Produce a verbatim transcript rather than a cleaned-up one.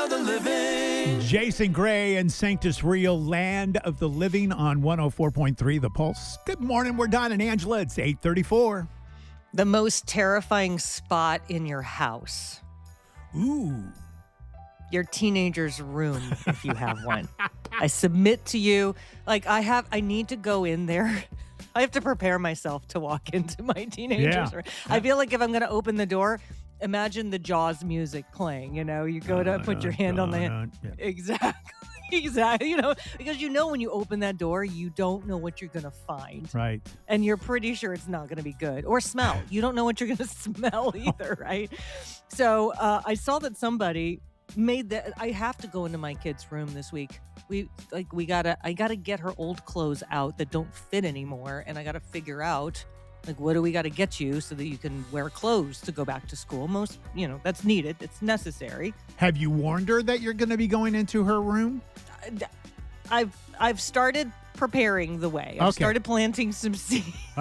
of the living. Jason Gray and Sanctus Real, Land of the Living on one oh four point three The Pulse. Good morning. We're Don and Angela. It's eight thirty-four. The most terrifying spot in your house. Ooh. Your teenager's room, if you have one. I submit to you, like I have, I need to go in there. I have to prepare myself to walk into my teenager's Yeah. room. I feel like if I'm going to open the door, imagine the Jaws music playing. You know, you go to put your hand on the hand. Yeah. Exactly. Exactly. You know, because you know when you open that door, you don't know what you're going to find. Right. And you're pretty sure it's not going to be good. Or smell. You don't know what you're going to smell either, right? So uh, I saw that somebody made that. I have to go into my kid's room this week. We like we gotta. I gotta get her old clothes out that don't fit anymore, and I gotta figure out like what do we got to get you so that you can wear clothes to go back to school. Most, you know, that's needed. It's necessary. Have you warned her that you're going to be going into her room? I've I've started preparing the way. I've Okay. started planting some seeds.